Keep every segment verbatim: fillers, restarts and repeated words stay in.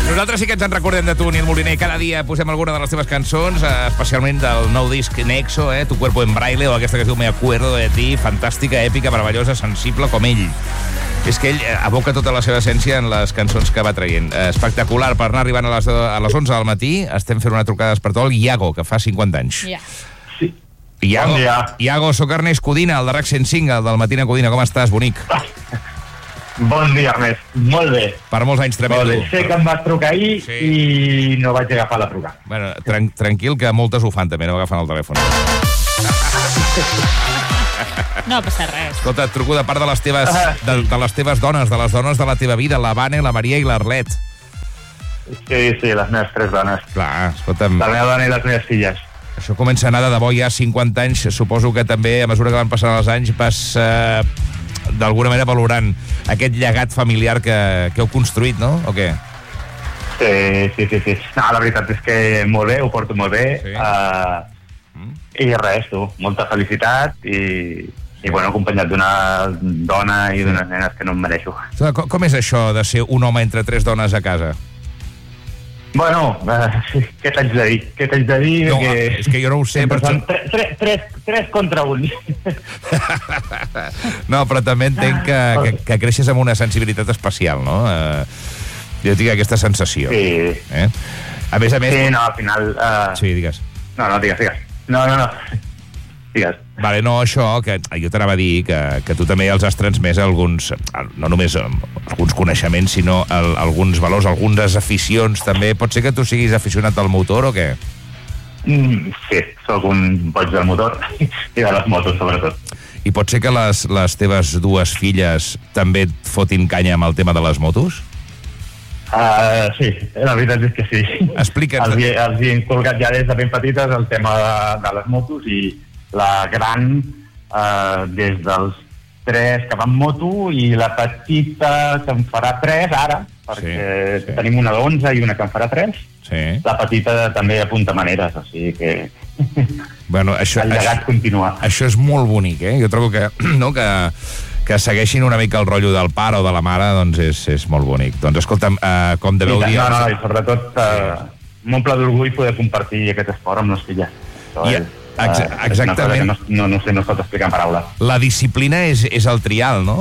Nosaltres sí que ens en recordem de tu, Nil Moliner. Cada dia posem alguna de les teves cançons, especialment del nou disc Nexo, eh? Tu cuerpo en braille, o aquesta que es diu Me acuerdo de ti, fantàstica, èpica, meravellosa, sensible com ell. És que ell aboca tota la seva essència en les cançons que va traient. Espectacular, per anar arribant a les, a les onze del matí. Estem fent una trucada d'espertó al Iago, que fa cinquanta anys. Ja. Sí. Iago, bon dia. Iago, soc Ernest Codina, el de RAC cent cinc, el del Matina Codina. Com estàs, bonic? Bon dia, Ernest. Molt bé. Per molts anys tremendo. Molt bé. Sé que em vas trucar ahir Sí. i no vaig agafar la trucada. Bueno, tran tranquil, que moltes ho fan també, no agafen el telèfon. No passa res. Escolta, et truco de part de les teves, de, de les teves dones, de les dones de la teva vida, la Vane, la Maria i l'Arlet. Sí, sí, les meves tres dones. Clar, escolta'm, La meva dona i les meves filles. això comença a anar de debò ja cinquanta anys. Suposo que també, a mesura que van passant els anys, vas eh, d'alguna manera valorant aquest llegat familiar que, que heu construït, no? O què? Sí, sí, sí, sí. No, la veritat és que molt bé, ho porto molt bé. Sí. Uh, mm. I res, tu, molta felicitat i, i bueno, acompanyat d'una dona i d'unes nenes que no em mereixo. Com, com és això de ser un home entre tres dones a casa? Bueno, uh, què t'haig de dir? Què t'haig de dir? No, que... és que jo no ho sé, però... Són tre tre tres, tres contra un. No, però també entenc que, que, que creixes amb una sensibilitat especial, no? Uh, jo tinc aquesta sensació. Sí. Eh? A més a més... Sí, no, al final... Uh... Sí, digues. No, no, digues, digues. No, no, no. Digues. Vale, no, això, que jo t'anava a dir que, que tu també els has transmès alguns, no només alguns coneixements, sinó el, alguns valors, algunes aficions, també. Pot ser que tu siguis aficionat al motor o què? Mm, sí, sóc un boig del motor i de les motos, sobretot. I pot ser que les, les teves dues filles també et fotin canya amb el tema de les motos? Uh, sí, la veritat és que sí. Explica'ns. Els, hi- els hi he inculcat ja des de ben petites el tema de, de les motos i la gran uh, des dels tres que va amb moto i la petita que en farà tres ara, perquè Sí, sí. tenim una d'onze i una que en farà tres. Sí. La petita també apunta maneres, o sigui que Bueno, això, el llegat això, continua. això és molt bonic, eh? Jo trobo que, no, que, que segueixin una mica el rotllo del pare o de la mare, doncs és, és molt bonic. Doncs escolta'm, uh, com I deveu tant, dir... no, no, i sobretot uh, m'omple d'orgull poder compartir aquest esport amb les filles. Això I, és, ex uh, exactament. és una cosa que no, no, no sé, no es pot explicar en paraules. La disciplina és, és el trial, no?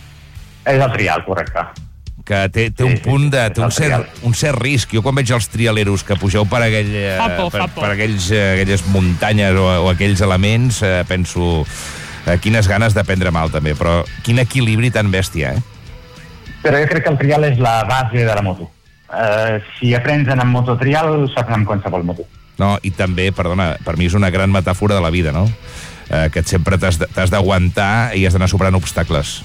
És el trial, correcte. Que té, té Sí, un sí, punt de... és Té el un cert, trial. un cert risc. Jo quan veig els trialeros que pugeu per, aquell, eh, Fa por, per, fa por. per aquells, eh, aquelles muntanyes o, o aquells elements, eh, penso... Eh, quines ganes de prendre mal, també. Però quin equilibri tan bèstia, eh? Però jo crec que el trial és la base de la moto. Uh, si aprens en mototrial, saps en qualsevol moto. No, i també, perdona, per mi és una gran metàfora de la vida, no? Eh, que sempre t'has de- t'has d'aguantar i has d'anar superant obstacles.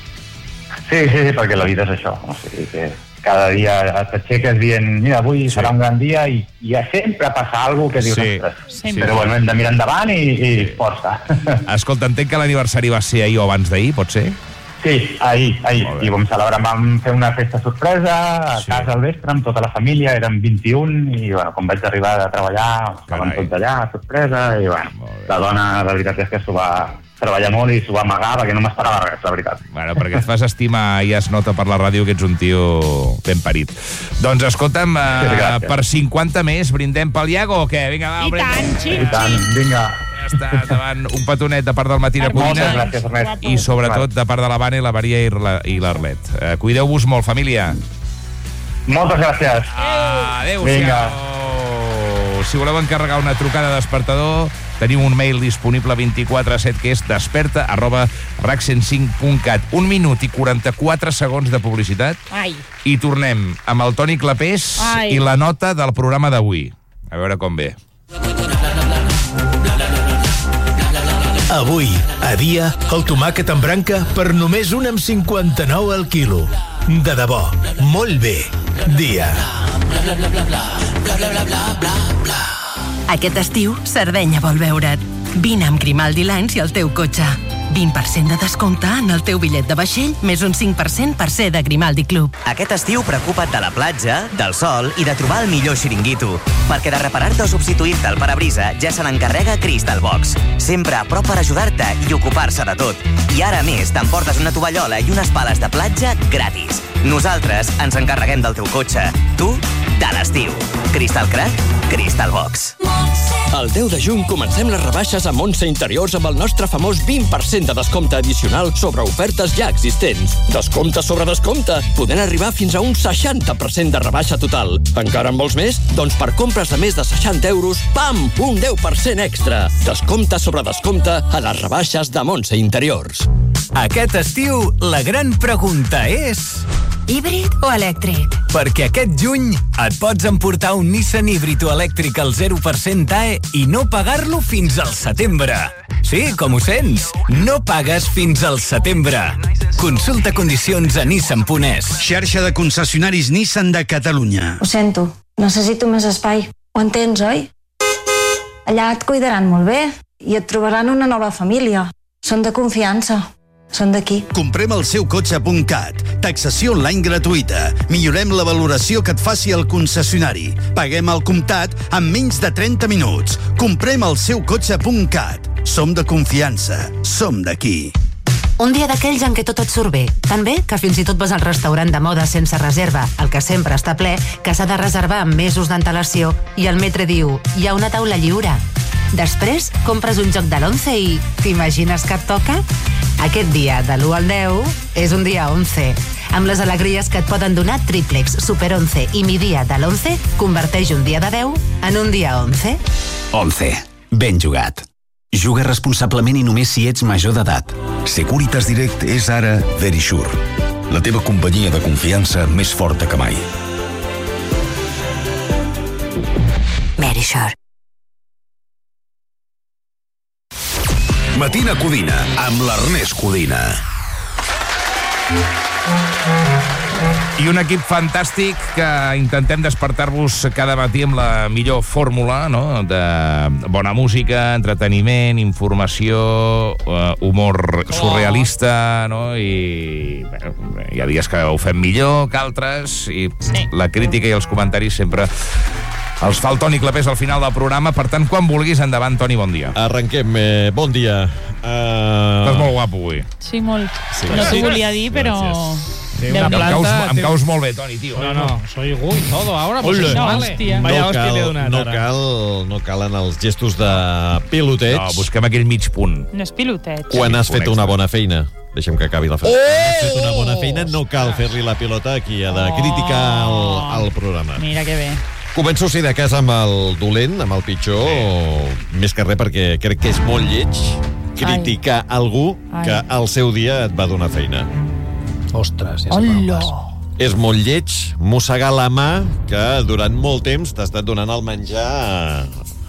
Sí, sí, sí, perquè la vida és això. O sigui que cada dia t'aixeques dient, mira, avui Sí. sí. serà un gran dia i, i sempre passa alguna cosa que dius, Sí. ostres. Sempre. Però bueno, hem de mirar endavant i, i força. Escolta, entenc que l'aniversari va ser ahir o abans d'ahir, pot ser? Sí, ahir, ahir. Molt bé. I vam celebrar, vam fer una festa sorpresa a Sí. casa al vespre amb tota la família, érem vint-i-un, i bueno, quan vaig arribar a treballar, estaven Carai. tots allà, sorpresa, i bueno, Molt bé. la dona, la veritat és que s'ho va treballar molt i s'ho va amagar perquè no m'esperava res, la veritat. Bueno, perquè et fas estimar i es nota per la ràdio que ets un tio ben parit. Doncs escolta'm, Sí, eh, gràcies. per cinquanta més, brindem pel Iago o què? Vinga, va, I brindem. tant, I xic, tant, xic. vinga. Ja està, davant un petonet de part del Matina Hermós. Moltes Codina gràcies, Ernest. Guapo. i sobretot de part de la Vane, la Maria i la- i l'Arlet. Eh, Cuideu-vos molt, família. Moltes gràcies. Adéu-siau. Vinga. Si voleu encarregar una trucada de despertador, teniu un mail disponible vint-i-quatre set que és desperta arroba rac cent cinc punt cat. Un minut i quaranta-quatre segons de publicitat Ai, i tornem amb el Toni Clapés Ai. i la nota del programa d'avui. A veure com ve. Avui, a dia, el tomàquet en branca per només un amb cinquanta-nou al quilo. De debò, molt bé. Dia. Aquest estiu, Sardenya vol veure't. Vine amb Grimaldi Lines i el teu cotxe. vint per cent de descompte en el teu bitllet de vaixell, més un cinc per cent per ser de Grimaldi Club. Aquest estiu preocupa't de la platja, del sol i de trobar el millor xiringuito. Perquè de reparar-te o substituir-te el parabrisa ja se n'encarrega Crystal Box. Sempre a prop per ajudar-te i ocupar-se de tot. I ara a més t'emportes una tovallola i unes pales de platja gratis. Nosaltres ens encarreguem del teu cotxe. Tu, de l'estiu. Crystal Crack, Crystal Box. El deu de juny comencem les rebaixes a Montse Interiors amb el nostre famós vint per cent de descompte addicional sobre ofertes ja existents. Descompte sobre descompte, podent arribar fins a un seixanta per cent de rebaixa total. Encara en vols més? Doncs per compres de més de seixanta euros, pam! Un deu per cent extra. Descompte sobre descompte a les rebaixes de Montse Interiors. Aquest estiu, la gran pregunta és... Híbrid o elèctric? Perquè aquest juny et pots emportar un Nissan híbrid o elèctric al zero per cent T A E i no pagar-lo fins al setembre. Sí, com ho sents? No pagues fins al setembre. Consulta condicions a nissan punt es. Xarxa de concessionaris Nissan de Catalunya. Ho sento, necessito més espai. Ho entens, oi? Allà et cuidaran molt bé i et trobaran una nova família. Són de confiança. Són d'aquí. Comprem el seu cotxe punt cat. Taxació online gratuïta. Millorem la valoració que et faci el concessionari. Paguem al comptat en menys de trenta minuts. Comprem el seu cotxe punt cat. Som de confiança. Som d'aquí. Un dia d'aquells en què tot et surt bé. Tan bé que fins i tot vas al restaurant de moda sense reserva, el que sempre està ple, que s'ha de reservar amb mesos d'antelació, i el metre diu, hi ha una taula lliure. Després, compres un joc de l'once i t'imagines que et toca? Aquest dia, de l'u al deu, és un dia onze. Amb les alegries que et poden donar Triplex, Super onze i Mi Dia de l'onze, converteix un dia de deu en un dia onze. onze. Ben jugat. Juga responsablement i només si ets major d'edat. Securitas Direct és ara Verisure, la teva companyia de confiança més forta que mai. Verisure. Matina Codina, amb l'Ernest Codina. I un equip fantàstic que intentem despertar-vos cada matí amb la millor fórmula, no?, de bona música, entreteniment, informació, humor surrealista, no?, i bé, hi ha dies que ho fem millor que altres, i sí. La crítica i els comentaris sempre els fa el Toni Clapés al final del programa. Per tant, quan vulguis, endavant, Toni, bon dia. Arrenquem. Eh, bon dia. Uh... Estàs molt guapo avui. Sí, molt. Sí, no t'ho volia dir, però... Sí, una planta, em, caus, em caus molt bé, Toni, tio. No, no, soy Gui todo ahora. Pues no, vale. No, cal, no, cal, no calen els gestos de piloteig. No, busquem aquell mig punt. No és piloteig. Quan has fet una bona feina. Deixem que acabi la feina. Oh! Quan has fet una bona feina, no cal fer-li la pilota a qui ha de criticar el, el programa. Mira que bé. Començo, si de cas, amb el dolent, amb el pitjor, sí. Més que res perquè crec que és molt lleig criticar Ai. algú Ai. que al seu dia et va donar feina. Ostres, ja Hola. És molt lleig mossegar la mà que durant molt temps t'ha estat donant el menjar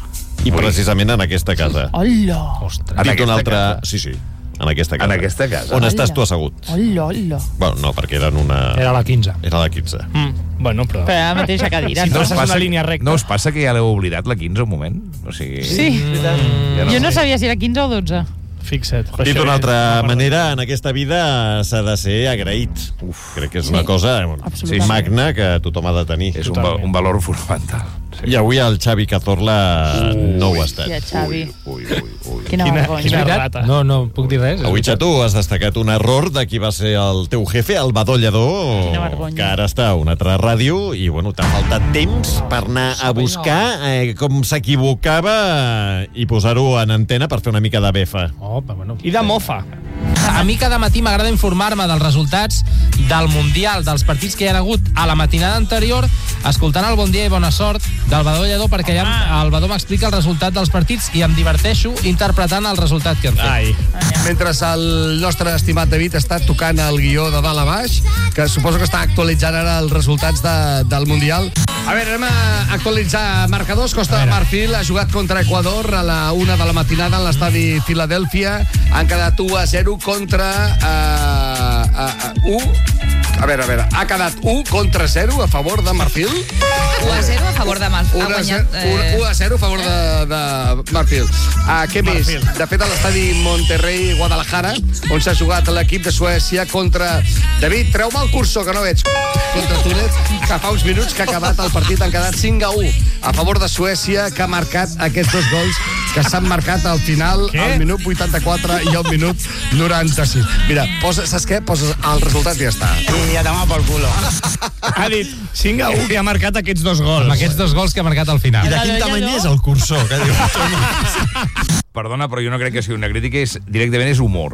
i precisament en aquesta casa. Hola. Ostres. Dit un altre... Sí, sí. En aquesta casa. En aquesta casa. On estàs tu assegut? Hola, hola. Bueno, no, perquè eren una... Era la quinze. Era la quinze. Mm. Bueno, però... Però a la mateixa cadira. Si no, no passes una línia recta. No us passa que ja l'heu oblidat, la quinze, un moment? O sigui... Sí. Mm. Ja no jo no sé. sabia si era quinze o dotze. Fixa't. Dit d'una altra manera, en aquesta vida s'ha de ser agraït. Uf, crec que és una sí. cosa sí, magna que tothom ha de tenir. És un, va, un valor fonamental. Sí. I avui el Xavi Cazorla ui, no ho ha estat. Ja, Xavi. Ui, ui, ui, ui. Quina, quina vergonya. Quina rata. No, no puc dir res. Avui, Xato, has destacat un error de qui va ser el teu jefe, el badollador, que ara està a una altra ràdio, i, bueno, t'ha faltat temps per anar a buscar eh, com s'equivocava i posar-ho en antena per fer una mica de befa. Oh, bueno. I de mofa. A mi cada matí m'agrada informar-me dels resultats del Mundial, dels partits que hi ha hagut a la matinada anterior, escoltant el Bon Dia i Bona Sort del Badó Lledó, perquè ja el Badó m'explica el resultat dels partits i em diverteixo interpretant el resultat que han fet. Ai. Mentre el nostre estimat David està tocant el guió de dalt a baix, que suposo que està actualitzant ara els resultats de, del Mundial. A veure, anem a actualitzar marcadors. Costa de Marfil ha jugat contra Equador a la una de la matinada en l'estadi Filadèlfia. Han quedat u a zero contra uh, uh, uh, u A veure, a veure, ha quedat u contra zero a favor de Marfil. u a zero a favor de Marfil. Ha guanyat... u a zero a favor de, de Marfil. Ah, què més? De fet, a l'estadi Monterrey Guadalajara, on s'ha jugat l'equip de Suècia contra... David, treu-me el cursor, que no veig. Contra Túnez, que fa uns minuts que ha acabat el partit, han quedat cinc a u a favor de Suècia, que ha marcat aquests dos gols que s'han marcat al final, Què? al minut vuitanta-quatre i al minut noranta-sis. Mira, posa, saps què? Poses el resultat i ja està. I a tomar por culo. Ha dit cinc a u que ha marcat aquests dos gols. Amb aquests dos gols que ha marcat al final. I de quin tamany és el cursor? Que diu, Perdona, però jo no crec que sigui una crítica, és, directament és humor.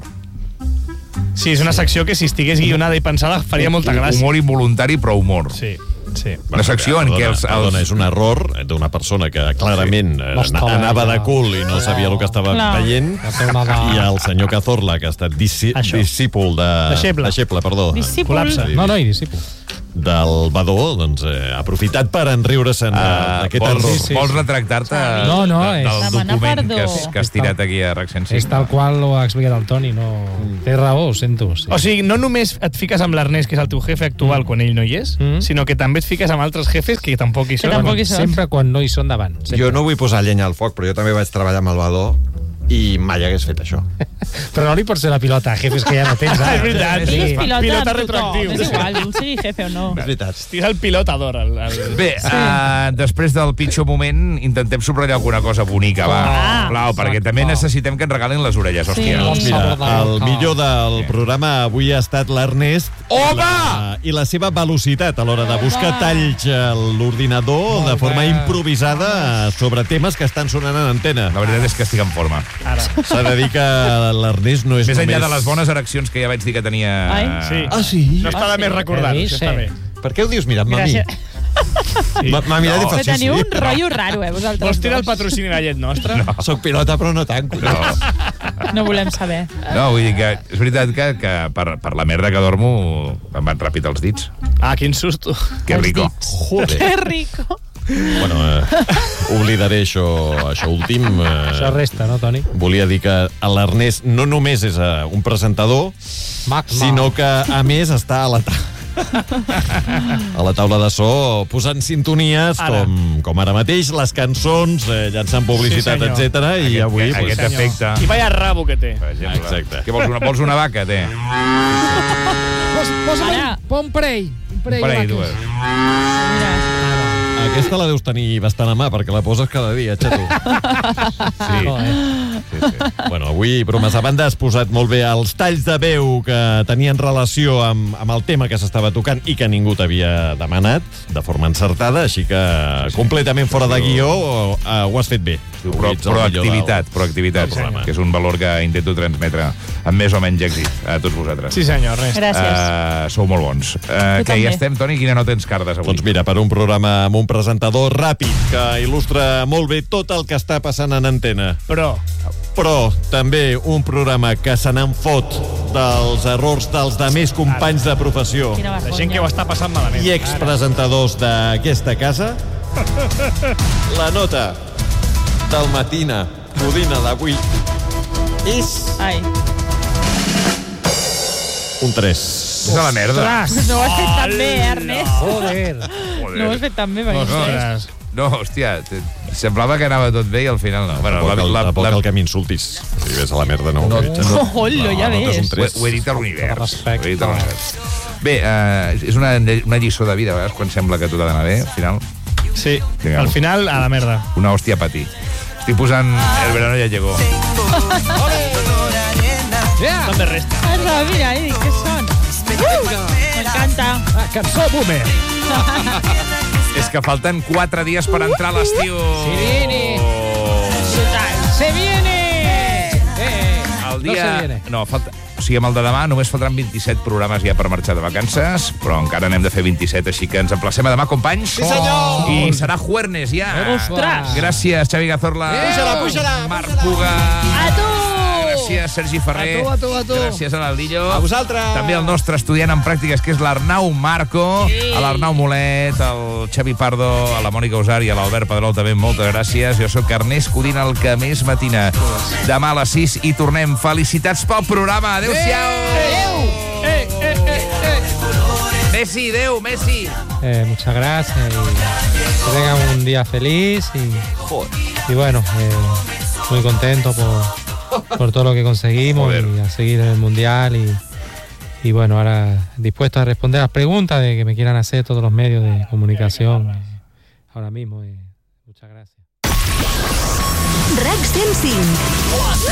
Sí, és una secció que si estigués guionada i pensada faria molta gràcia. Humor involuntari, però humor. Sí, sí. Una secció en què els... Perdona, és un error d'una persona que clarament sí. M'estava anava ja. de cul i no sabia el que estava Clar. veient, i el senyor Cazorla, que ha estat disci discípul de... Deixeble. Deixeble, perdó. Discípul. Col·lapse. No, no, i discípul. Del Badó, doncs, eh, ha aprofitat per enriure-se'n Uh, d'aquest vols, error. sí, sí, vols sí. retractar-te No, no, de, és- del Demana document perdó. que has, que has tirat aquí a RAC cent cinc? És tal qual ho ha explicat el Toni, no... Té raó, ho sento. Sí. O sigui, no només et fiques amb l'Ernest, que és el teu jefe actual, quan ell no hi és, Mm. sinó que també et fiques amb altres jefes que tampoc hi són. tampoc hi són. Sempre quan no hi són davant. Sempre. Jo no vull posar llenya al foc, però jo també vaig treballar amb el Badó i mai hagués fet això. Però no li pots ser la pilota a jefes que ja no tens. És veritat. Ell és pilota, Pilota amb tothom. retroactiu. És igual, un sigui jefe o no. És veritat. Estigues el pilotador. El, el... Bé, sí. uh, després del pitjor moment, intentem subratllar alguna cosa bonica, va. Ah. Sisplau, perquè també necessitem que ens regalin les orelles, hòstia. Sí. Mira, el millor del programa avui ha estat l'Ernest Home! i la, i la seva velocitat a l'hora de buscar talls a l'ordinador de forma improvisada sobre temes que estan sonant en antena. La veritat és que estic en forma. S'ha de dir que l'Ernest no és Més només... enllà de les bones ereccions que ja vaig dir que tenia... Ai. Sí. Ah, sí? No està de més recordar-ho, això està bé. Per què ho dius mirant-me a mi? Gràcies. M'ha m'ha mirat i fa Però sí, sí. teniu un rotllo raro, eh, vosaltres Vols tirar el dos. patrocini a la llet nostra? No. Soc pilota, però no tant. No, No volem saber. no, vull dir que és veritat que, que per, per la merda que dormo em van ràpid els dits. Ah, quin susto. Que rico. Joder. Que rico. Bueno, eh, oblidaré això, això últim. Eh, Això resta, no, Toni? Volia dir que l'Ernest no només és eh, un presentador, Mac, sinó que, a més, està a la, ta a la taula de so posant sintonies, Ara. com, com ara mateix, les cançons, eh, llançant publicitat, Sí, senyor. etcètera. I Aquest- avui... aquest pues, efecte. I vaya rabo que té. Per exemple. Exacte. Què vols, una, vols una vaca, té? Posa'm Ara. un parell. Un parell, Per ahí, de dues. Mira. Aquesta la deus tenir bastant a mà, perquè la poses cada dia, xato. Sí. Sí, sí. Bueno, avui, bromes a banda, has posat molt bé els talls de veu que tenien relació amb, amb el tema que s'estava tocant i que ningú t'havia demanat de forma encertada, així que completament fora de guió uh, ho has fet bé. Pro, Ets el millor proactivitat, del- proactivitat, del programa. que és un valor que intento transmetre amb més o menys èxit a tots vosaltres. Sí, senyor, res. Gràcies. Uh, sou molt bons. Uh, que també. ja estem, Toni, quina nota ens cardes avui? Doncs mira, per un programa amb un presentador ràpid que il·lustra molt bé tot el que està passant en antena. Però... Però també un programa que se n'en fot dels errors dels de més companys de professió Quina La gent que ho vergonya. està passant malament. i expresentadors d'aquesta casa. La nota del Matina Codina d'avui és Ai. un tres. És a la merda. No ho has fet tan bé, eh, Ernest? Joder. No ho has fet tan bé, perquè No, no, no, hòstia, t- semblava que anava tot bé i al final no. Bueno, Tampoc, la, el, la, tampoc la, el que m'insultis. Si ves a la merda, no. No, ho veig. no. Hola, ja La nota és un ves. ho, tres. he- ho he dit a l'univers. Respecte. Ho he dit a l'univers. Bé, uh, és una, una lliçó de vida, a vegades, quan sembla que tot ha d'anar bé, al final, Sí, Vinga. al final, a la merda. una hòstia a patir. Estic posant El verano ja llegó. Yeah. També resta. Ara, mira, eh, què són? M'encanta. Ah, cançó boomer. És que falten quatre dies per entrar a l'estiu. Se viene. Total. Se viene. Eh, El no se dia... viene. No, falta... O sigui, amb el de demà només faltaran vint-i-set programes ja per marxar de vacances, però encara n'hem de fer vint-i-set, així que ens emplacem a demà, companys. Sí, senyor! I serà juernes, ja. Ostres. Gràcies, Xavi Cazorla. Puja-la, puja-la, Marc puja-la. Puga. A tu! Gràcies, Sergi Ferrer. A tu, a tu, a tu. Gràcies a l'Aldillo. A vosaltres. També el nostre estudiant en pràctiques, que és l'Arnau Marco, Sí. a l'Arnau Molet, al Xavi Pardo, a la Mònica Usar i a l'Albert Pedrol també, moltes gràcies. Jo sóc Ernest Codina, el que més matina. Demà a les sis i tornem. Felicitats pel programa. Adéu-siau. Eh, eh, eh, eh. Messi, Deu, Messi. Eh, muchas gracias y que tengan un día feliz y, y bueno, eh, muy contento por, por todo lo que conseguimos. Joder. Y a seguir en el Mundial y, y bueno, ahora dispuesto a responder las preguntas de que me quieran hacer todos los medios de comunicación eh, ahora mismo. Eh, muchas gracias. RAC cent cinc.